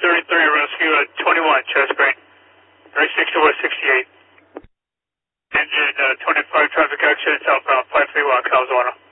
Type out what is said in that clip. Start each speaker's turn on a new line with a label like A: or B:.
A: 33, rescue 21, chest green. 36 to 68. Engine 25, traffic accident, southbound 531, Calzona.